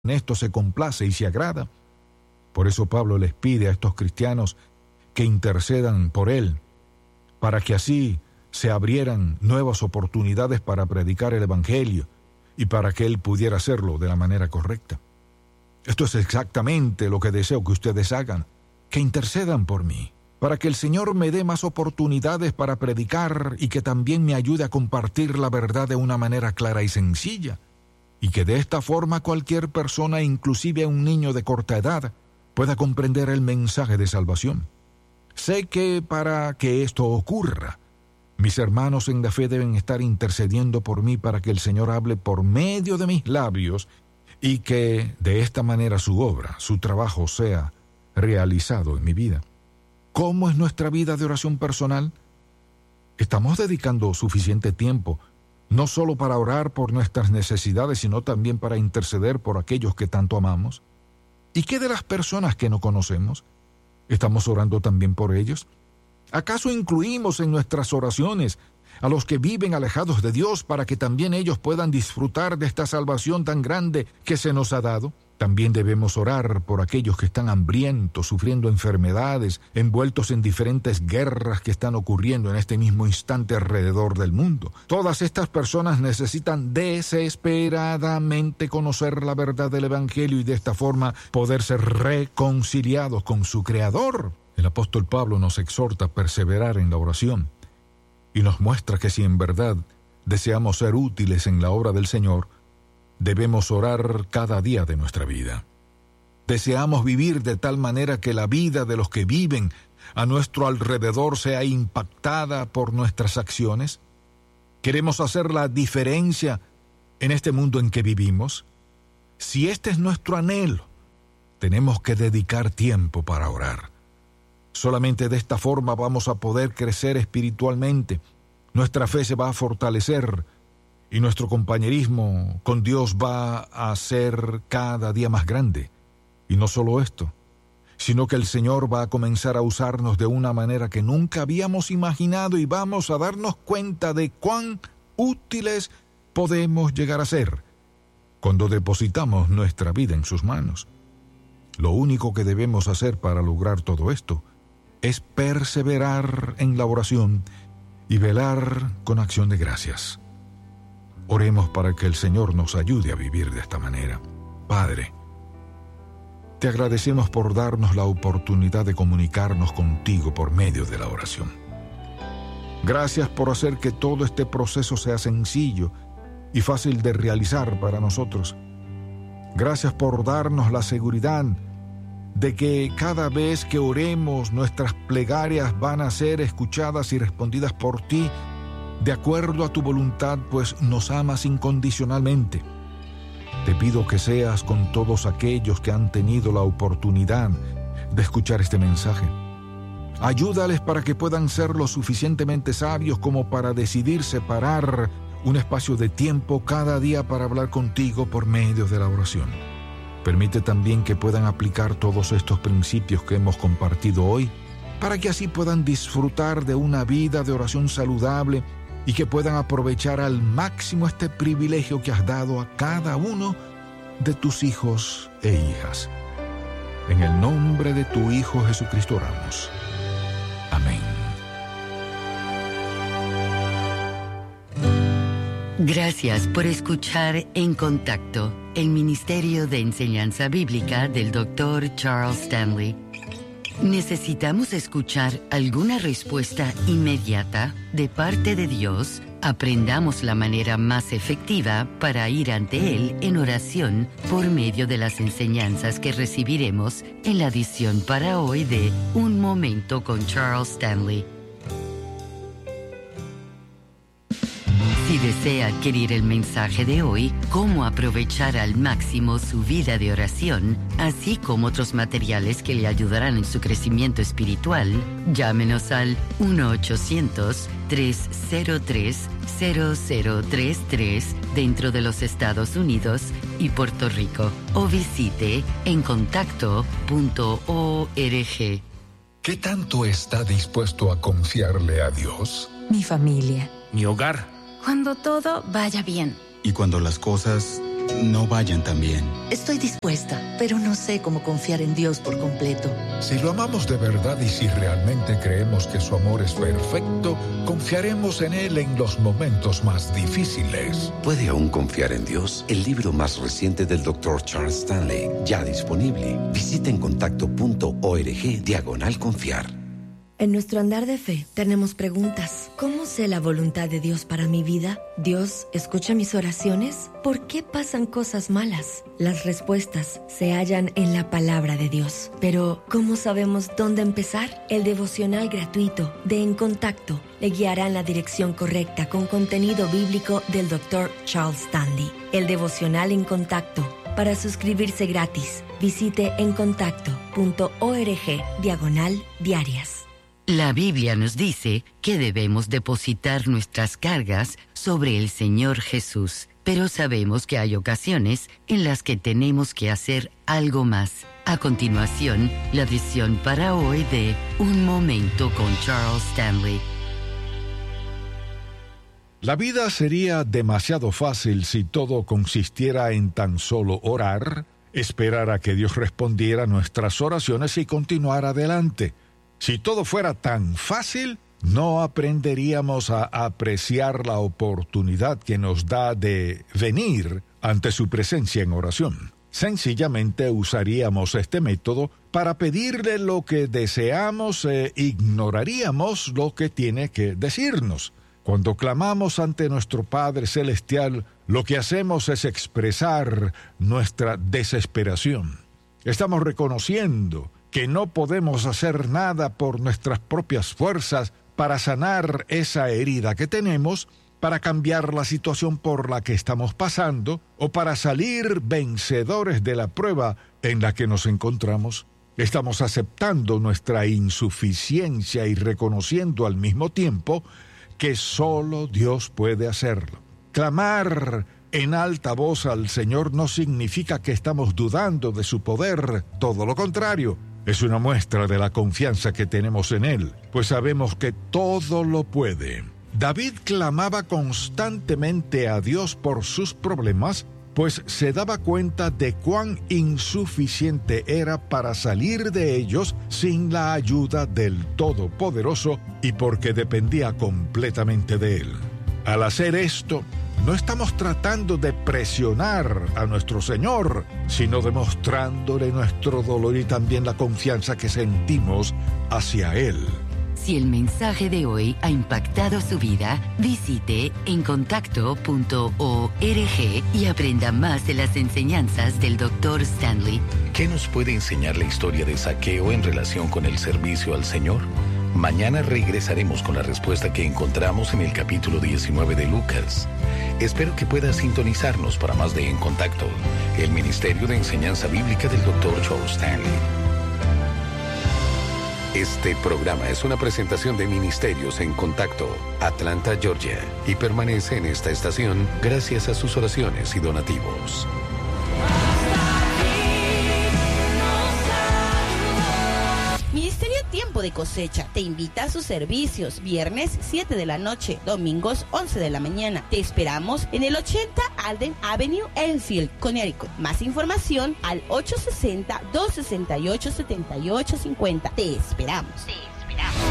en esto se complace y se agrada. Por eso Pablo les pide a estos cristianos que intercedan por él, para que así se abrieran nuevas oportunidades para predicar el Evangelio y para que él pudiera hacerlo de la manera correcta. Esto es exactamente lo que deseo que ustedes hagan, que intercedan por mí, para que el Señor me dé más oportunidades para predicar y que también me ayude a compartir la verdad de una manera clara y sencilla, y que de esta forma cualquier persona, inclusive un niño de corta edad, pueda comprender el mensaje de salvación. Sé que para que esto ocurra, mis hermanos en la fe deben estar intercediendo por mí para que el Señor hable por medio de mis labios y que de esta manera su obra, su trabajo sea realizado en mi vida. ¿Cómo es nuestra vida de oración personal? ¿Estamos dedicando suficiente tiempo no solo para orar por nuestras necesidades, sino también para interceder por aquellos que tanto amamos? ¿Y qué de las personas que no conocemos? ¿Estamos orando también por ellos? ¿Acaso incluimos en nuestras oraciones a los que viven alejados de Dios para que también ellos puedan disfrutar de esta salvación tan grande que se nos ha dado? También debemos orar por aquellos que están hambrientos, sufriendo enfermedades, envueltos en diferentes guerras que están ocurriendo en este mismo instante alrededor del mundo. Todas estas personas necesitan desesperadamente conocer la verdad del Evangelio y de esta forma poder ser reconciliados con su Creador. El apóstol Pablo nos exhorta a perseverar en la oración y nos muestra que si en verdad deseamos ser útiles en la obra del Señor, debemos orar cada día de nuestra vida. Deseamos vivir de tal manera que la vida de los que viven a nuestro alrededor sea impactada por nuestras acciones. ¿Queremos hacer la diferencia en este mundo en que vivimos? Si este es nuestro anhelo, tenemos que dedicar tiempo para orar. Solamente de esta forma vamos a poder crecer espiritualmente. Nuestra fe se va a fortalecer y nuestro compañerismo con Dios va a ser cada día más grande. Y no solo esto, sino que el Señor va a comenzar a usarnos de una manera que nunca habíamos imaginado y vamos a darnos cuenta de cuán útiles podemos llegar a ser cuando depositamos nuestra vida en sus manos. Lo único que debemos hacer para lograr todo esto es perseverar en la oración y velar con acción de gracias. Oremos para que el Señor nos ayude a vivir de esta manera. Padre, te agradecemos por darnos la oportunidad de comunicarnos contigo por medio de la oración. Gracias por hacer que todo este proceso sea sencillo y fácil de realizar para nosotros. Gracias por darnos la seguridad de que cada vez que oremos nuestras plegarias van a ser escuchadas y respondidas por ti de acuerdo a tu voluntad, pues nos amas incondicionalmente. Te pido que seas con todos aquellos que han tenido la oportunidad de escuchar este mensaje. Ayúdales para que puedan ser lo suficientemente sabios como para decidir separar un espacio de tiempo cada día para hablar contigo por medio de la oración. Permite también que puedan aplicar todos estos principios que hemos compartido hoy, para que así puedan disfrutar de una vida de oración saludable y que puedan aprovechar al máximo este privilegio que has dado a cada uno de tus hijos e hijas. En el nombre de tu Hijo Jesucristo oramos. Amén. Gracias por escuchar En Contacto, el Ministerio de Enseñanza Bíblica del Dr. Charles Stanley. ¿Necesitamos escuchar alguna respuesta inmediata de parte de Dios? Aprendamos la manera más efectiva para ir ante Él en oración por medio de las enseñanzas que recibiremos en la edición para hoy de Un Momento con Charles Stanley. Si desea adquirir el mensaje de hoy, cómo aprovechar al máximo su vida de oración, así como otros materiales que le ayudarán en su crecimiento espiritual, llámenos al 1-800-303-0033 dentro de los Estados Unidos y Puerto Rico o visite encontacto.org. ¿Qué tanto está dispuesto a confiarle a Dios? Mi familia. Mi hogar. Cuando todo vaya bien. Y cuando las cosas no vayan tan bien. Estoy dispuesta, pero no sé cómo confiar en Dios por completo. Si lo amamos de verdad y si realmente creemos que su amor es perfecto, confiaremos en Él en los momentos más difíciles. ¿Puede aún confiar en Dios? El libro más reciente del Dr. Charles Stanley, ya disponible. Visita encontacto.org/confiar. En nuestro andar de fe tenemos preguntas. ¿Cómo sé la voluntad de Dios para mi vida? ¿Dios escucha mis oraciones? ¿Por qué pasan cosas malas? Las respuestas se hallan en la palabra de Dios. Pero, ¿cómo sabemos dónde empezar? El devocional gratuito de En Contacto le guiará en la dirección correcta con contenido bíblico del Dr. Charles Stanley. El devocional En Contacto. Para suscribirse gratis, visite encontacto.org/diarias. La Biblia nos dice que debemos depositar nuestras cargas sobre el Señor Jesús, pero sabemos que hay ocasiones en las que tenemos que hacer algo más. A continuación, la visión para hoy de Un Momento con Charles Stanley. La vida sería demasiado fácil si todo consistiera en tan solo orar, esperar a que Dios respondiera nuestras oraciones y continuar adelante. Si todo fuera tan fácil, no aprenderíamos a apreciar la oportunidad que nos da de venir ante su presencia en oración. Sencillamente usaríamos este método para pedirle lo que deseamos e ignoraríamos lo que tiene que decirnos. Cuando clamamos ante nuestro Padre Celestial, lo que hacemos es expresar nuestra desesperación. Estamos reconociendo que no podemos hacer nada por nuestras propias fuerzas para sanar esa herida que tenemos, para cambiar la situación por la que estamos pasando o para salir vencedores de la prueba en la que nos encontramos. Estamos aceptando nuestra insuficiencia y reconociendo al mismo tiempo que solo Dios puede hacerlo. Clamar en alta voz al Señor no significa que estamos dudando de su poder, todo lo contrario. Es una muestra de la confianza que tenemos en Él, pues sabemos que todo lo puede. David clamaba constantemente a Dios por sus problemas, pues se daba cuenta de cuán insuficiente era para salir de ellos sin la ayuda del Todopoderoso y porque dependía completamente de Él. Al hacer esto, no estamos tratando de presionar a nuestro Señor, sino demostrándole nuestro dolor y también la confianza que sentimos hacia Él. Si el mensaje de hoy ha impactado su vida, visite encontacto.org y aprenda más de las enseñanzas del Dr. Stanley. ¿Qué nos puede enseñar la historia de Zaqueo en relación con el servicio al Señor? Mañana regresaremos con la respuesta que encontramos en el capítulo 19 de Lucas. Espero que pueda sintonizarnos para más de En Contacto, el Ministerio de Enseñanza Bíblica del Dr. Charles Stanley. Este programa es una presentación de Ministerios en Contacto, Atlanta, Georgia, y permanece en esta estación gracias a sus oraciones y donativos. Ministerio Tiempo de Cosecha te invita a sus servicios viernes 7 de la noche, domingos 11 de la mañana. Te esperamos en el 80 Alden Avenue, Enfield, Connecticut. Más información al 860-268-7850. Te esperamos.